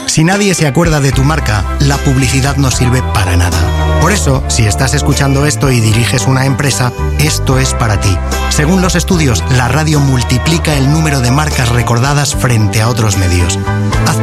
Si nadie se acuerda de tu marca, la publicidad no sirve para nada. Por eso, si estás escuchando esto y diriges una empresa, esto es para ti. Según los estudios, la radio multiplica el número de marcas recordadas frente a otros medios. Haz